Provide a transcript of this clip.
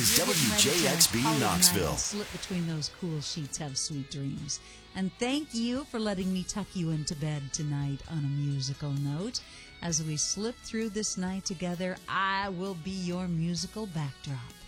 WJXB Knoxville. Slip between those cool sheets, have sweet dreams. And thank you for letting me tuck you into bed tonight on a musical note. As we slip through this night together, I will be your musical backdrop.